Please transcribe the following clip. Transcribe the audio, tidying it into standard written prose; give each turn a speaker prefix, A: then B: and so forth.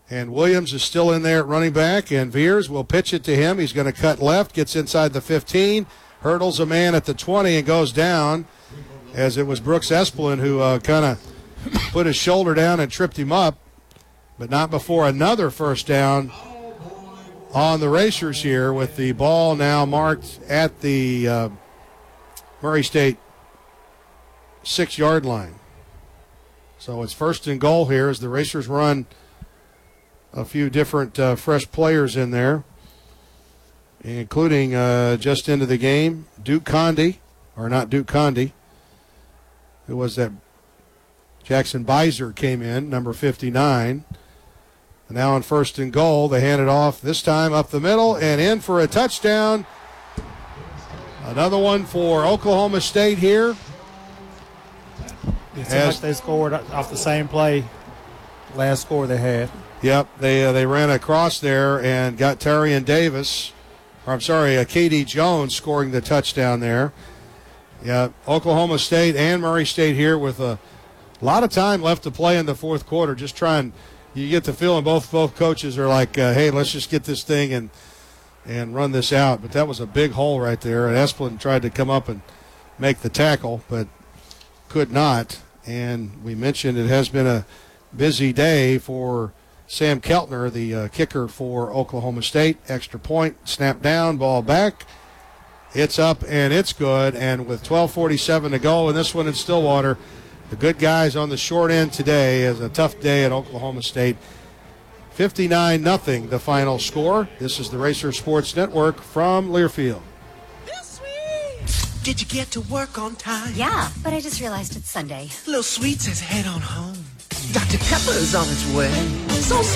A: And Williams is still in there at running back, and Veers will pitch it to him. He's going to cut left, gets inside the 15, hurdles a man at the 20 and goes down, as it was Brooks Esplin who kind of put his shoulder down and tripped him up, but not before another first down on the Racers here, with the ball now marked at the Murray State 6-yard line. So it's first and goal here as the Racers run a few different fresh players in there, including just into the game, Duke Conde, or not Duke Conde, who was that? Jackson Beiser came in, number 59. And now on first and goal, they hand it off, this time up the middle and in for a touchdown. Another one for Oklahoma State here.
B: It's like they scored off the same play, last score they had.
A: Yep, they ran across there and got Tarian Davis, or I'm sorry, K.D. Jones scoring the touchdown there. Yeah, Oklahoma State and Murray State here with a lot of time left to play in the fourth quarter. Just trying, you get the feeling both coaches are like, hey, let's just get this thing and run this out. But that was a big hole right there. And Esplin tried to come up and make the tackle, but could not. And we mentioned it has been a busy day for Sam Keltner, the kicker for Oklahoma State. Extra point, snap down, ball back. It's up and it's good. And with 12:47 to go in this one in Stillwater, the good guys on the short end today. Is a tough day at Oklahoma State. 59-0 the final score. This is the Racer Sports Network from Learfield.
C: Did you get to work on time?
D: Yeah, but I just realized it's Sunday.
C: Little Sweet says head on home. Dr. Pepper's on its way. So